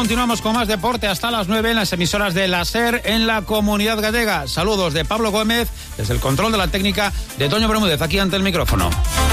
continuamos con más deporte hasta las 9 en las emisoras de la SER en la Comunidad Gallega. Saludos de Pablo Gómez, desde el control de la técnica de Toño Bermúdez, aquí ante el micrófono.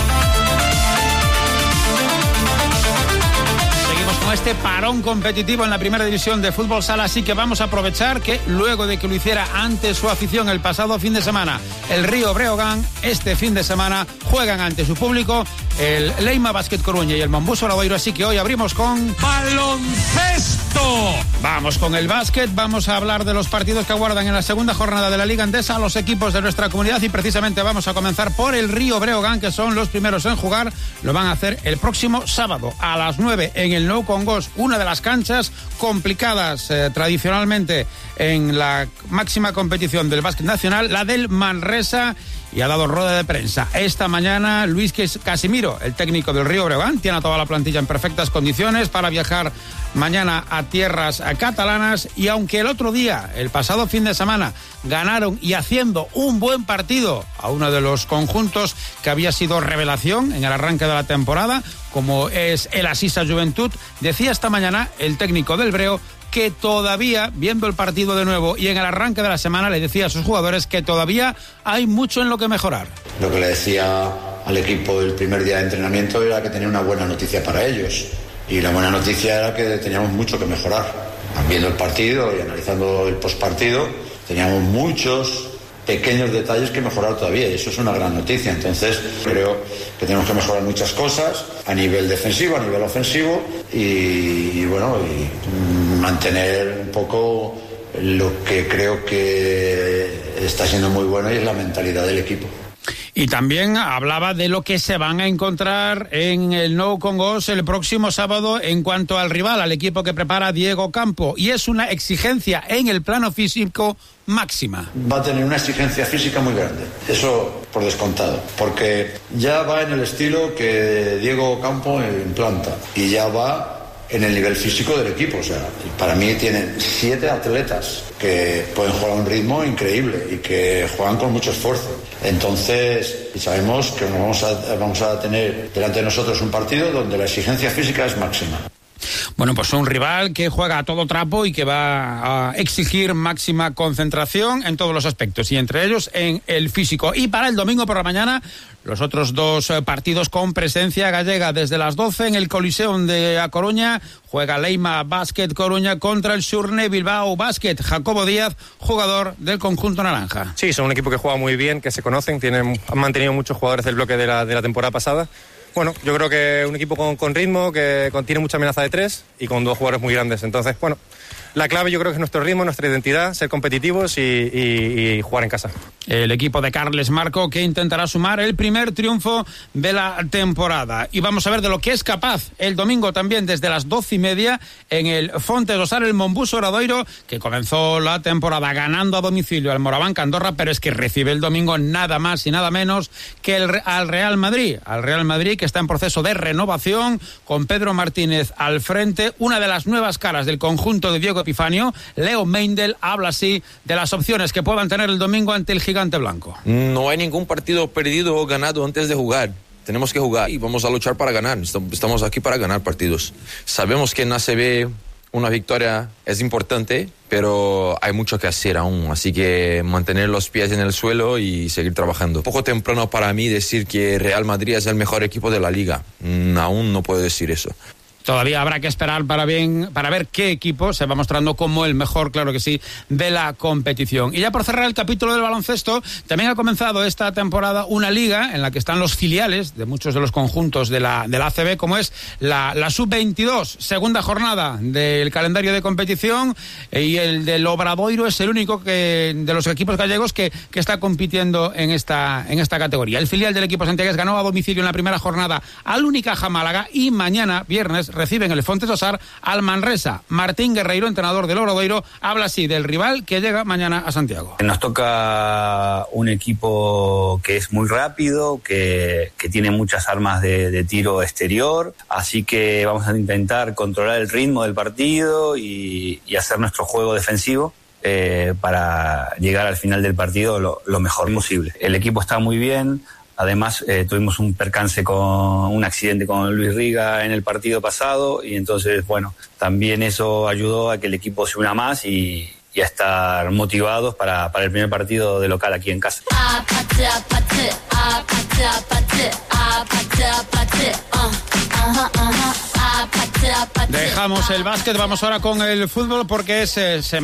Este parón competitivo en la primera división de fútbol sala, así que vamos a aprovechar que luego de que lo hiciera ante su afición el pasado fin de semana, el Río Breogán, este fin de semana juegan ante su público el Leima Básquet Coruña y el Monbus Obradoiro, así que hoy abrimos con baloncesto. Vamos con el básquet, vamos a hablar de los partidos que aguardan en la segunda jornada de la Liga Endesa a los equipos de nuestra comunidad y precisamente vamos a comenzar por el Río Breogán, que son los primeros en jugar. Lo van a hacer el próximo sábado a las 9 en el Nou Congost, una de las canchas complicadas tradicionalmente en la máxima competición del básquet nacional, la del Manresa, y ha dado rueda de prensa. Esta mañana Luis Casimiro, el técnico del Río Breogán, tiene a toda la plantilla en perfectas condiciones para viajar mañana a tierras catalanas, y aunque el otro día, el pasado fin de semana, ganaron y haciendo un buen partido a uno de los conjuntos que había sido revelación en el arranque de la temporada, como es el Asisa Juventud, decía esta mañana el técnico del Breo que todavía, viendo el partido de nuevo y en el arranque de la semana, le decía a sus jugadores que todavía hay mucho en lo que mejorar. Lo que le decía al equipo el primer día de entrenamiento era que tenía una buena noticia para ellos, y la buena noticia era que teníamos mucho que mejorar. Viendo el partido y analizando el postpartido, teníamos muchos pequeños detalles que mejorar todavía, y eso es una gran noticia. Entonces creo que tenemos que mejorar muchas cosas a nivel defensivo, a nivel ofensivo, y mantener un poco lo que creo que está siendo muy bueno, y es la mentalidad del equipo. Y también hablaba de lo que se van a encontrar en el Nou Congost el próximo sábado en cuanto al rival, al equipo que prepara Diego Campo, y es una exigencia en el plano físico máxima. Va a tener una exigencia física muy grande, eso por descontado, porque ya va en el estilo que Diego Campo implanta, y ya va en el nivel físico del equipo. O sea, para mí tienen 7 atletas que pueden jugar a un ritmo increíble y que juegan con mucho esfuerzo. Entonces, sabemos que vamos a tener delante de nosotros un partido donde la exigencia física es máxima. Bueno, pues un rival que juega a todo trapo y que va a exigir máxima concentración en todos los aspectos, y entre ellos en el físico. Y para el domingo por la mañana, los otros dos partidos con presencia gallega. Desde las 12 en el Coliseum de A Coruña juega Leima Básquet Coruña contra el Xurne Bilbao Básquet. Jacobo Díaz, jugador del conjunto naranja. Sí, son un equipo que juega muy bien, que se conocen, han mantenido muchos jugadores del bloque de la temporada pasada. Bueno, yo creo que un equipo con ritmo, que tiene mucha amenaza de 3 y con 2 jugadores muy grandes. Entonces, bueno, la clave yo creo que es nuestro ritmo, nuestra identidad, ser competitivos y jugar en casa. El equipo de Carles Marco, que intentará sumar el primer triunfo de la temporada. Y vamos a ver de lo que es capaz el domingo también desde las 12:30 en el Fonte do Sar, el Monbus Obradoiro, que comenzó la temporada ganando a domicilio al Moraván Andorra, pero es que recibe el domingo nada más y nada menos que al Real Madrid. Al Real Madrid, que está en proceso de renovación, con Pedro Martínez al frente. Una de las nuevas caras del conjunto de Diego Epifanio, Leo Meindl, habla así de las opciones que puedan tener el domingo ante el gigante blanco. No hay ningún partido perdido o ganado antes de jugar. Tenemos que jugar y vamos a luchar para ganar. Estamos aquí para ganar partidos. Sabemos que en ACB una victoria es importante, pero hay mucho que hacer aún. Así que mantener los pies en el suelo y seguir trabajando. Poco temprano para mí decir que Real Madrid es el mejor equipo de la liga. Aún no puedo decir eso. Todavía habrá que esperar para ver qué equipo se va mostrando como el mejor, claro que sí, de la competición. Y ya por cerrar el capítulo del baloncesto, también ha comenzado esta temporada una liga en la que están los filiales de muchos de los conjuntos de la ACB, como es la Sub-22, segunda jornada del calendario de competición, y el del Obradoiro es el único de los equipos gallegos que está compitiendo en esta categoría. El filial del equipo santiagués ganó a domicilio en la primera jornada al Unicaja Málaga, y mañana, viernes, reciben el Fonte do Sar al Manresa. Martín Guerreiro, entrenador del Obradoiro, habla así del rival que llega mañana a Santiago. Nos toca un equipo que es muy rápido, que tiene muchas armas de tiro exterior, así que vamos a intentar controlar el ritmo del partido y hacer nuestro juego defensivo para llegar al final del partido lo mejor posible. El equipo está muy bien, Además, tuvimos un percance un accidente con Luis Riga en el partido pasado y entonces, bueno, también eso ayudó a que el equipo se una más y a estar motivados para el primer partido de local aquí en casa. Dejamos el básquet, vamos ahora con el fútbol porque es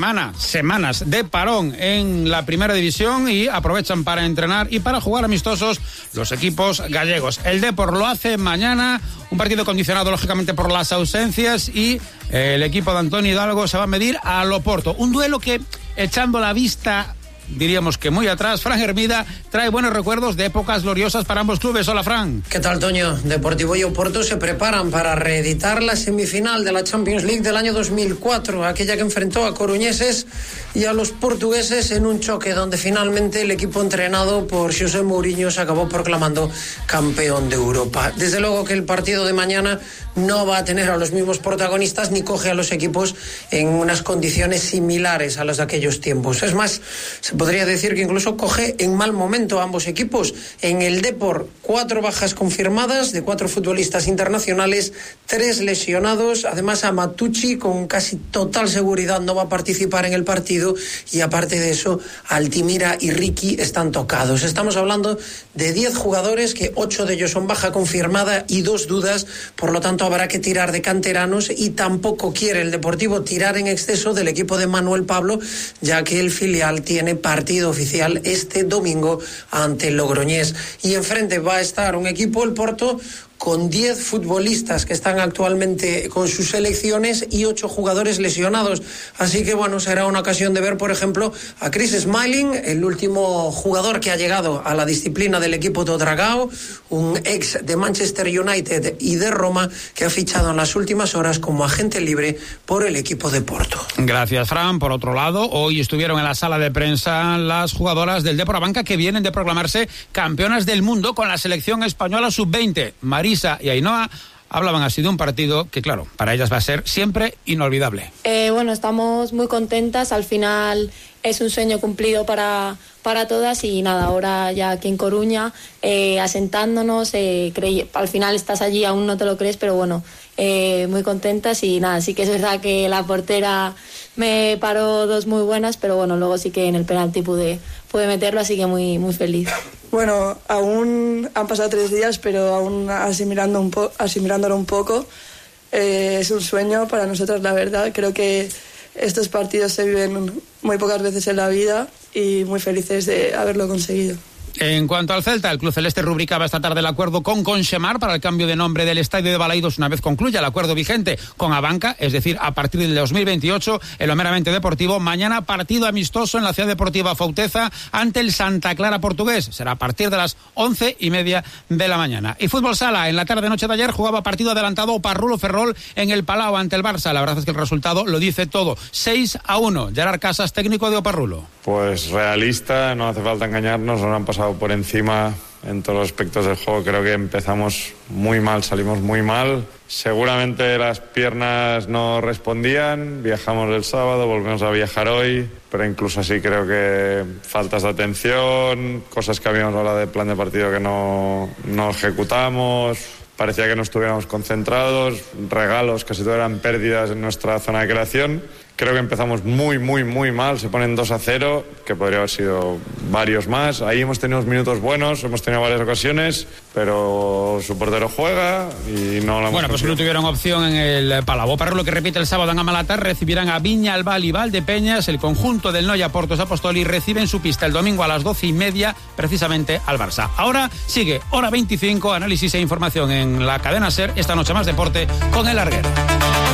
semanas de parón en la primera división y aprovechan para entrenar y para jugar amistosos los equipos gallegos. El Depor lo hace mañana, un partido condicionado lógicamente por las ausencias y el equipo de Antonio Hidalgo se va a medir al Oporto. Un duelo que, echando la vista, diríamos que muy atrás, Fran Hermida trae buenos recuerdos de épocas gloriosas para ambos clubes. Hola, Fran. ¿Qué tal, Toño? Deportivo y Oporto se preparan para reeditar la semifinal de la Champions League del año 2004, aquella que enfrentó a coruñeses y a los portugueses en un choque donde finalmente el equipo entrenado por José Mourinho se acabó proclamando campeón de Europa. Desde luego que el partido de mañana no va a tener a los mismos protagonistas ni coge a los equipos en unas condiciones similares a las de aquellos tiempos. Es más, se podría decir que incluso coge en mal momento a ambos equipos. En el Depor, 4 bajas confirmadas de 4 futbolistas internacionales, 3 lesionados. Además, Amatucci con casi total seguridad no va a participar en el partido y aparte de eso, Altimira y Ricky están tocados. Estamos hablando de 10 jugadores, que 8 de ellos son baja confirmada y 2 dudas, por lo tanto habrá que tirar de canteranos y tampoco quiere el Deportivo tirar en exceso del equipo de Manuel Pablo, ya que el filial tiene partido oficial este domingo ante el Logroñés. Y enfrente va a estar un equipo, el Porto, con 10 futbolistas que están actualmente con sus selecciones y 8 jugadores lesionados. Así que bueno, será una ocasión de ver, por ejemplo, a Chris Smalling, el último jugador que ha llegado a la disciplina del equipo de Dragao, un ex de Manchester United y de Roma, que ha fichado en las últimas horas como agente libre por el equipo de Porto. Gracias, Fran. Por otro lado, hoy estuvieron en la sala de prensa las jugadoras del Depor Abanca, que vienen de proclamarse campeonas del mundo con la selección española sub-20. Marisa y Ainhoa hablaban así de un partido que, claro, para ellas va a ser siempre inolvidable. Bueno, estamos muy contentas. Al final es un sueño cumplido para todas y nada, ahora ya aquí en Coruña, asentándonos, al final estás allí, aún no te lo crees, pero bueno, muy contentas y nada, sí que es verdad que la portera me paró 2 muy buenas, pero bueno, luego sí que en el penalti pude meterlo, así que muy, muy feliz. Bueno, aún han pasado 3 días, pero aún asimilándolo un poco, es un sueño para nosotros, la verdad. Creo que estos partidos se viven muy pocas veces en la vida y muy felices de haberlo conseguido. En cuanto al Celta, el club celeste rubricaba esta tarde el acuerdo con Conxemar para el cambio de nombre del estadio de Balaidos una vez concluya el acuerdo vigente con Abanca, es decir, a partir del 2028, en lo meramente deportivo. Mañana partido amistoso en la Ciudad Deportiva Fauteza ante el Santa Clara portugués. Será a partir de las 11:30 de la mañana. Y fútbol sala, en la tarde-noche de ayer jugaba partido adelantado Parrulo Ferrol en el Palau ante el Barça. La verdad es que el resultado lo dice todo. 6-1. Gerard Casas, técnico de Oparrulo. Pues realista, no hace falta engañarnos, nos han pasado por encima en todos los aspectos del juego. Creo que empezamos muy mal, salimos muy mal. Seguramente las piernas no respondían, viajamos el sábado, volvemos a viajar hoy, pero incluso así creo que faltas de atención, cosas que habíamos hablado de plan de partido que no ejecutamos. Parecía que no estuviéramos concentrados, regalos, casi todo eran pérdidas en nuestra zona de creación. Creo que empezamos muy mal, se ponen 2-0, que podría haber sido varios más. Ahí hemos tenido unos minutos buenos, hemos tenido varias ocasiones, pero su portero juega y no la hemos Bueno, pues no tuvieron opción en el Palau. Parrulo, que repite el sábado en Amalatar, recibirán a Viñalbal y Valdepeñas. El conjunto del Noia Portos Apostoli recibe en su pista el domingo a las 12:30, precisamente al Barça. Ahora sigue Hora 25, análisis e información en la cadena SER. Esta noche más deporte con El Larguero.